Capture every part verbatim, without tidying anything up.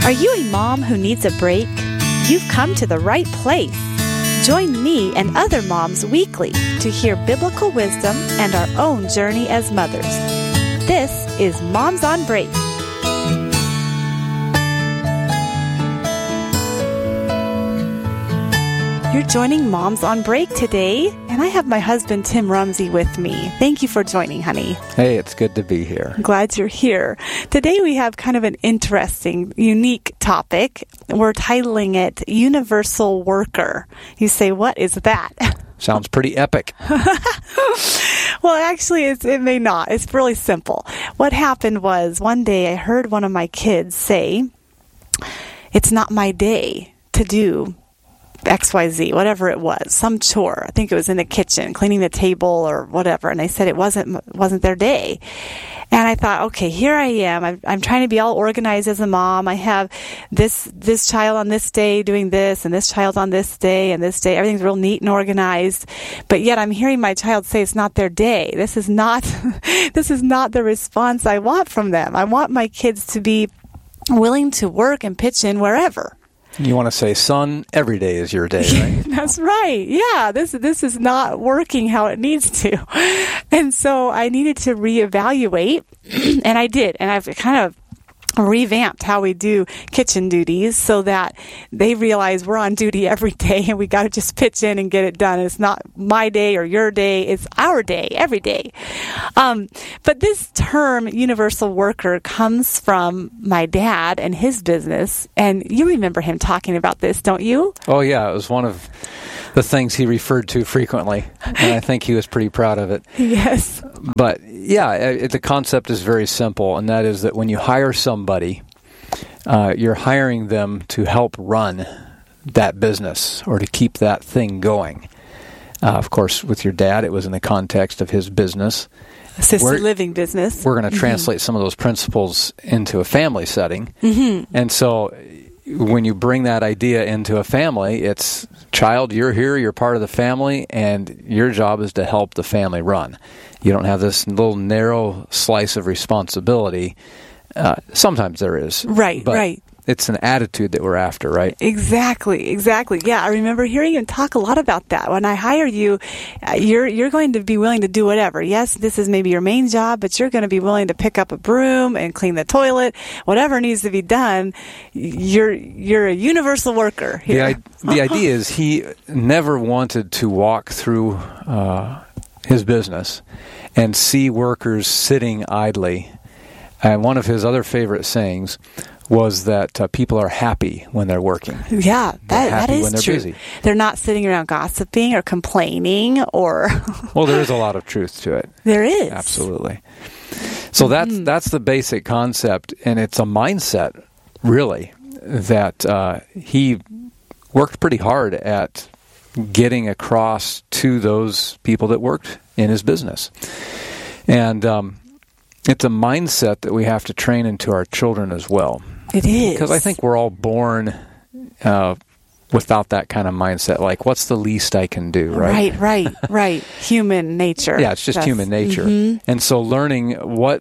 Are you a mom who needs a break? You've come to the right place. Join me and other moms weekly to hear biblical wisdom and our own journey as mothers. This is Moms on Break. You're joining Moms on Break today, and I have my husband, Tim Rumsey, with me. Thank you for joining, honey. Hey, it's good to be here. I'm glad you're here. Today we have kind of an interesting, unique topic. We're titling it Universal Worker. You say, what is that? Sounds pretty epic. Well, actually, it's, it may not. It's really simple. What happened was one day I heard one of my kids say, it's not my day to do X Y Z, whatever it was, some chore. I think it was in the kitchen, cleaning the table or whatever. And they said it wasn't wasn't their day. And I thought, okay, here I am. I'm, I'm trying to be all organized as a mom. I have this this child on this day doing this, and this child on this day, and this day. Everything's real neat and organized. But yet I'm hearing my child say it's not their day. This is not this is not the response I want from them. I want my kids to be willing to work and pitch in wherever. You want to say, son, every day is your day, right? That's right. Yeah, this this is not working how it needs to. And so I needed to reevaluate, and I did. And I've kind of revamped how we do kitchen duties so that they realize we're on duty every day and we got to just pitch in and get it done. It's not my day or your day. It's our day, every day. Um, but this term, universal worker, comes from my dad and his business. And you remember him talking about this, don't you? Oh, yeah. It was one of the things he referred to frequently. And I think he was pretty proud of it. Yes. But yeah, it, the concept is very simple, and that is that when you hire somebody, uh, you're hiring them to help run that business or to keep that thing going. Uh, of course, with your dad, it was in the context of his business. Assisted we're, living business. We're going to translate mm-hmm. some of those principles into a family setting. Mm-hmm. And so when you bring that idea into a family, it's, child, you're here, you're part of the family, and your job is to help the family run. You don't have this little narrow slice of responsibility. Uh, sometimes there is. Right, but right. It's an attitude that we're after, right? Exactly, exactly. Yeah, I remember hearing him talk a lot about that. When I hire you, uh, you're you're going to be willing to do whatever. Yes, this is maybe your main job, but you're going to be willing to pick up a broom and clean the toilet, whatever needs to be done. You're you're a universal worker here. The, the idea is he never wanted to walk through uh, his business and see workers sitting idly. And one of his other favorite sayings was that uh, people are happy when they're working. Yeah, that, that is when they're true. Busy. They're not sitting around gossiping or complaining or... Well, there is a lot of truth to it. There is. Absolutely. So that's mm-hmm. that's the basic concept, and it's a mindset, really, that uh, he worked pretty hard at getting across to those people that worked in his business. And um, it's a mindset that we have to train into our children as well. It is. Because I think we're all born uh, without that kind of mindset. Like, what's the least I can do, right? Right, right, right. Human nature. Yeah, it's just That's, human nature. Mm-hmm. And so learning what...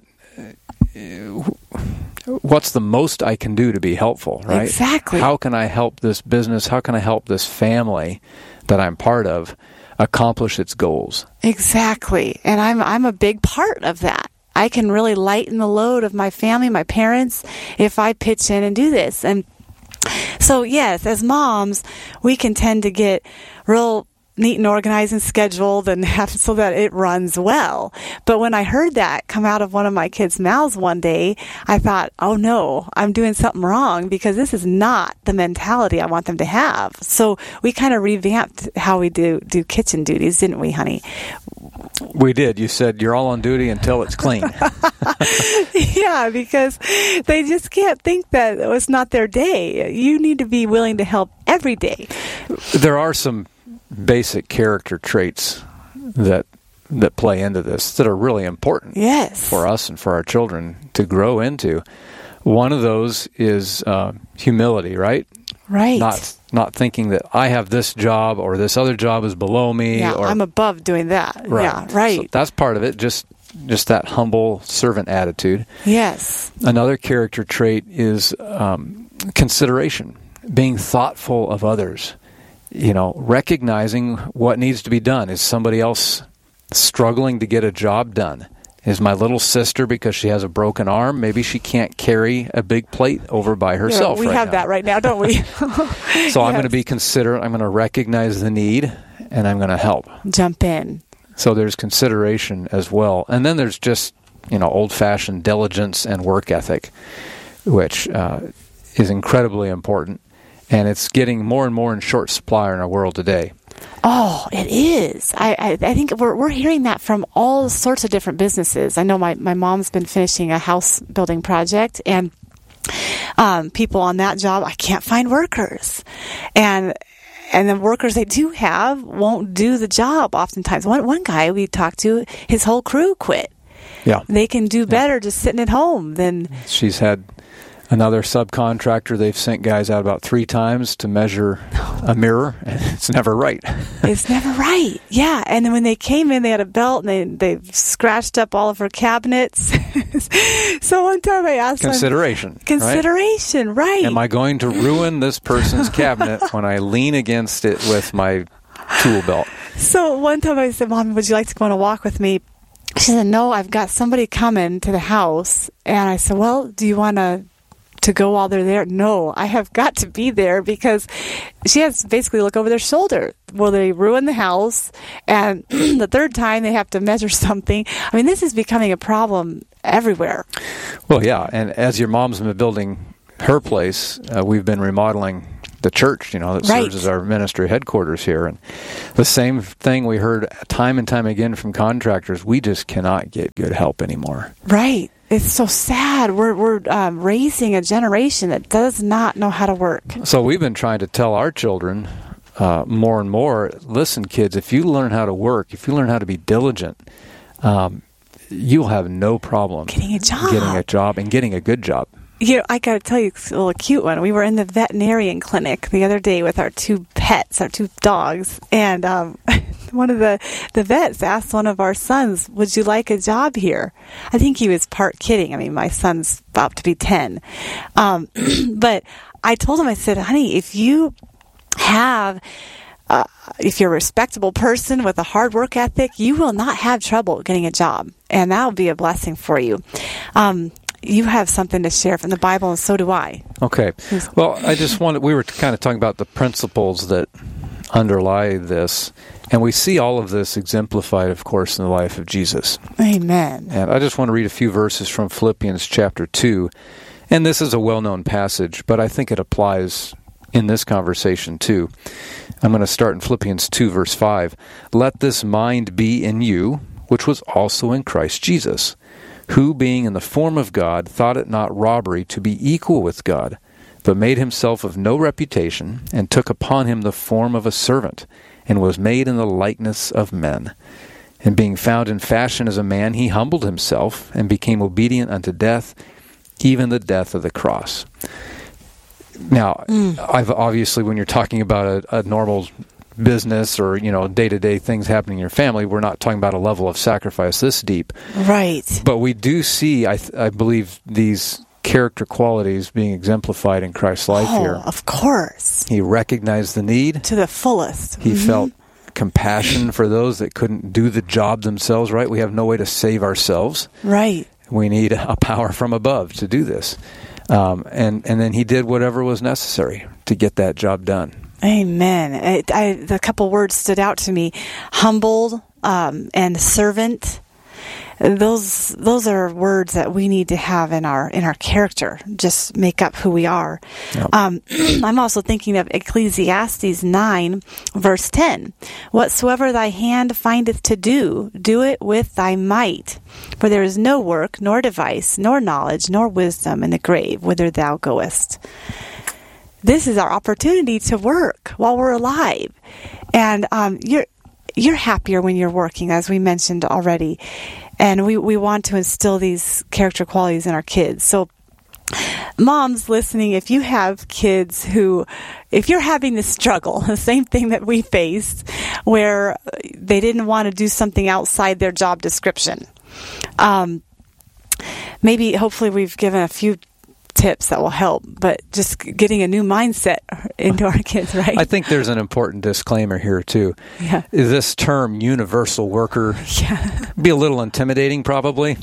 what's the most I can do to be helpful, right? Exactly. How can I help this business? How can I help this family that I'm part of accomplish its goals? Exactly. And I'm I'm a big part of that. I can really lighten the load of my family, my parents, if I pitch in and do this. And so, yes, as moms, we can tend to get real neat and organized and scheduled and have so that it runs well. But when I heard that come out of one of my kids' mouths one day, I thought, oh no, I'm doing something wrong because this is not the mentality I want them to have. So we kind of revamped how we do, do kitchen duties, didn't we, honey? We did. You said you're all on duty until it's clean. Yeah, because they just can't think that it's not their day. You need to be willing to help every day. There are some basic character traits that that play into this that are really important yes. for us and for our children to grow into. One of those is uh, humility, right? Right. Not not thinking that I have this job or this other job is below me. Yeah, or, I'm above doing that. Right. Yeah, right. So that's part of it, just just that humble servant attitude. Yes. Another character trait is um, consideration, being thoughtful of others, you know, recognizing what needs to be done. Is somebody else struggling to get a job done? Is my little sister, because she has a broken arm, maybe she can't carry a big plate over by herself yeah, we right have now. that right now, don't we? So yes. I'm going to be considerate. I'm going to recognize the need, and I'm going to help. Jump in. So there's consideration as well. And then there's just, you know, old-fashioned diligence and work ethic, which uh, is incredibly important. And it's getting more and more in short supply in our world today. Oh, it is. I, I, I think we're we're hearing that from all sorts of different businesses. I know my, my mom's been finishing a house building project, and um, people on that job, I can't find workers. And and the workers they do have won't do the job oftentimes. One one guy we talked to, his whole crew quit. Yeah. They can do better yeah. just sitting at home than... She's had another subcontractor. They've sent guys out about three times to measure a mirror, and it's never right. It's never right. Yeah. And then when they came in, they had a belt, and they they scratched up all of her cabinets. So one time I asked Consideration. them... Consideration, right? right. Am I going to ruin this person's cabinet when I lean against it with my tool belt? So one time I said, Mom, would you like to go on a walk with me? She said, no, I've got somebody coming to the house. And I said, well, do you want to to go while they're there? No, I have got to be there, because she has to basically look over their shoulder. Will they ruin the house? And the third time they have to measure something. I mean, this is becoming a problem everywhere. Well, yeah. And as your mom's been building her place, uh, we've been remodeling the church, you know, that right. serves as our ministry headquarters here. And the same thing we heard time and time again from contractors, we just cannot get good help anymore. Right. It's so sad. We're we're um, raising a generation that does not know how to work. So we've been trying to tell our children uh, more and more, listen, kids, if you learn how to work, if you learn how to be diligent, um, you'll have no problem getting a job, getting a job and getting a good job. You know, I got to tell you a little cute one. We were in the veterinarian clinic the other day with our two pets, our two dogs, and um, one of the, the vets asked one of our sons, would you like a job here? I think he was part kidding. I mean, my son's about to be ten. Um, but I told him, I said, honey, if you have... Uh, if you're a respectable person with a hard work ethic, you will not have trouble getting a job, and that will be a blessing for you. Um, you have something to share from the Bible, and so do I. Okay. Well, I just wanted, we were kind of talking about the principles that underlie this, and we see all of this exemplified, of course, in the life of Jesus. Amen. And I just want to read a few verses from Philippians chapter two, and this is a well-known passage, but I think it applies in this conversation too. I'm going to start in Philippians two, verse five. Let this mind be in you, which was also in Christ Jesus, who, being in the form of God, thought it not robbery to be equal with God, but made himself of no reputation, and took upon him the form of a servant, and was made in the likeness of men. And being found in fashion as a man, he humbled himself, and became obedient unto death, even the death of the cross. Now, mm. I've obviously, when you're talking about a, a normal business or, you know, day-to-day things happening in your family, we're not talking about a level of sacrifice this deep. Right. But we do see, I, th- I believe, these character qualities being exemplified in Christ's life oh, here. Of course. He recognized the need. To the fullest. He mm-hmm. felt compassion for those that couldn't do the job themselves, right? We have no way to save ourselves. Right. We need a power from above to do this. Um, and, and then he did whatever was necessary to get that job done. Amen. I, I, the couple words stood out to me: humbled um, and servant. Those those are words that we need to have in our in our character. Just make up who we are. Yep. Um, I'm also thinking of Ecclesiastes nine, verse ten. Whatsoever thy hand findeth to do, do it with thy might. For there is no work, nor device, nor knowledge, nor wisdom in the grave whither thou goest. This is our opportunity to work while we're alive, and um, you're you're happier when you're working, as we mentioned already. And we, we want to instill these character qualities in our kids. So, moms listening, if you have kids who, if you're having this struggle, the same thing that we faced, where they didn't want to do something outside their job description, um, maybe, hopefully, we've given a few tips that will help, but just getting a new mindset into our kids, right? I think there's an important disclaimer here, too. Yeah. Is this term universal worker Yeah. be a little intimidating, probably?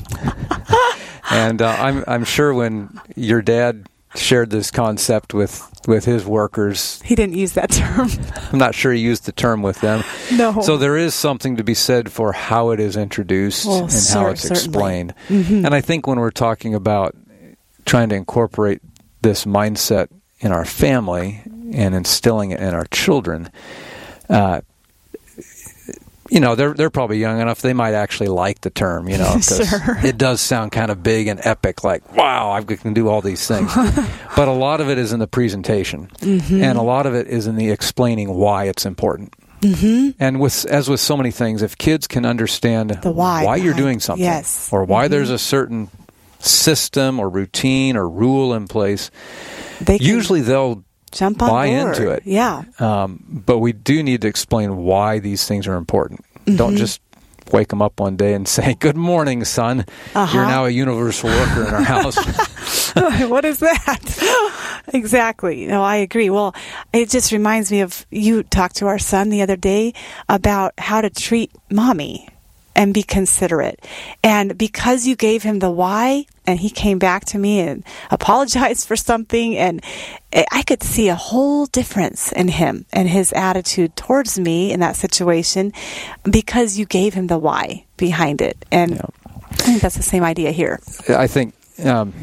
And uh, I'm I'm sure when your dad shared this concept with, with his workers, He didn't use that term. I'm not sure he used the term with them. No. So there is something to be said for how it is introduced Well, and sure, how it's certainly. explained. Mm-hmm. And I think when we're talking about trying to incorporate this mindset in our family and instilling it in our children, uh, you know, they're they're probably young enough, they might actually like the term, you know, because Sure. it does sound kind of big and epic, like, wow, I can do all these things. But a lot of it is in the presentation, Mm-hmm. and a lot of it is in the explaining why it's important. Mm-hmm. And with as with so many things, if kids can understand The why you're behind- doing something, yes. or why Mhm. there's a certain system or routine or rule in place, They can usually they'll jump on buy board. into it. Yeah. Um, but we do need to explain why these things are important. Don't just wake them up one day and say, "Good morning, son. Uh-huh. You're now a universal worker in our house." What is that? Exactly. No, I agree. Well, it just reminds me of you talked to our son the other day about how to treat mommy and be considerate. And because you gave him the why, and he came back to me and apologized for something, and I could see a whole difference in him and his attitude towards me in that situation because you gave him the why behind it. And Yeah. I think that's the same idea here. I think, um,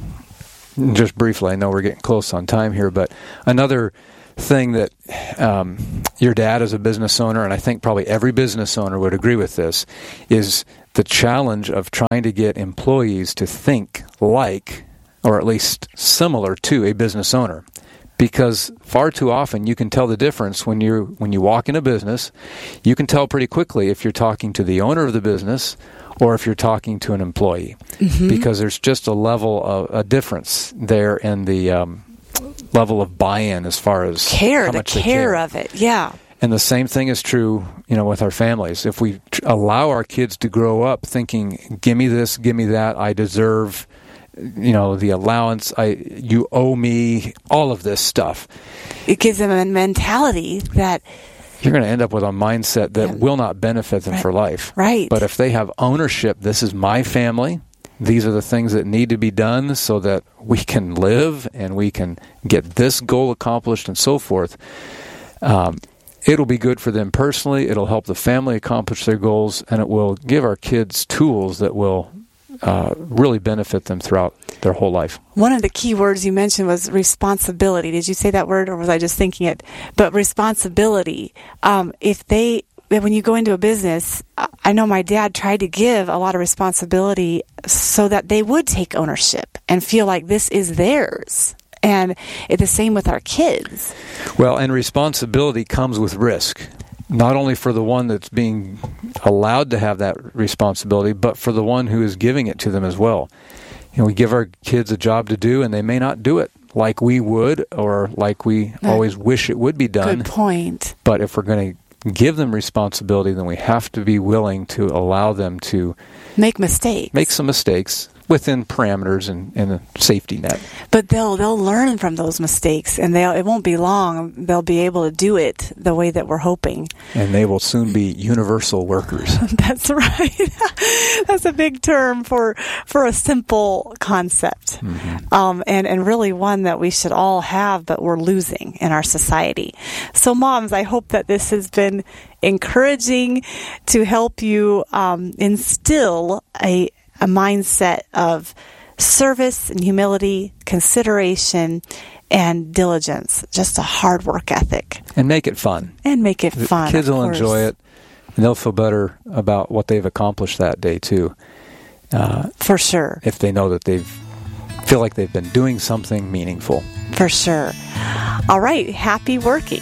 just briefly, I know we're getting close on time here, but another thing that um, your dad as a business owner, and I think probably every business owner would agree with this, is the challenge of trying to get employees to think like, or at least similar to, a business owner. Because far too often you can tell the difference when you when you walk in a business. You can tell pretty quickly if you're talking to the owner of the business or if you're talking to an employee, Mm-hmm. because there's just a level of a difference there in the um, level of buy-in as far as Care, how the much they care care. of it. Yeah. And the same thing is true, you know, with our families. If we tr- allow our kids to grow up thinking, "Give me this, give me that, I deserve, you know, the allowance, I you owe me," all of this stuff, It gives them a mentality that, you're going to end up with a mindset that Yeah. will not benefit them Right. for life. right. But if they have ownership, this is my family, these are the things that need to be done so that we can live and we can get this goal accomplished and so forth, um, it'll be good for them personally, it'll help the family accomplish their goals, and it will give our kids tools that will uh, really benefit them throughout their whole life. One of the key words you mentioned was responsibility. Did you say that word, or was I just thinking it? But responsibility. Um, if they, when you go into a business, I- I know my dad tried to give a lot of responsibility so that they would take ownership and feel like this is theirs. And it's the same with our kids. Well, and responsibility comes with risk, not only for the one that's being allowed to have that responsibility, but for the one who is giving it to them as well. You know, we give our kids a job to do, and they may not do it like we would or like we Right. always wish it would be done. Good point. But if we're going to give them responsibility, then we have to be willing to allow them to Make mistakes. make some mistakes within parameters and, and a safety net. But they'll they'll learn from those mistakes, and they'll it won't be long. They'll be able to do it the way that we're hoping. And they will soon be universal workers. That's right. That's a big term for for a simple concept, Mm-hmm. um, and and really one that we should all have, but we're losing in our society. So, moms, I hope that this has been encouraging to help you um, instill a a mindset of service and humility, consideration, and diligence. Just a hard work ethic, And make it fun. and make it The fun. kids of will course. enjoy it, and they'll feel better about what they've accomplished that day too. Uh, for sure. if they know that they've feel like they've been doing something meaningful. For sure. All right. Happy working.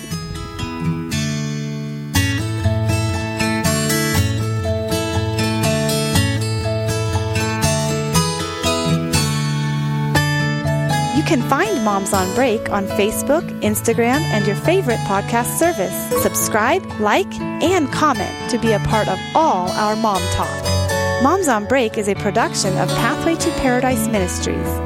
You can find Moms on Break on Facebook, Instagram, and your favorite podcast service. Subscribe, like, and comment to be a part of all our mom talk. Moms on Break is a production of Pathway to Paradise Ministries.